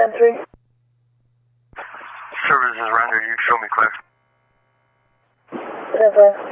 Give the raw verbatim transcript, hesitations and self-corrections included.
ten three. Services rendered, you show me clear. ten five.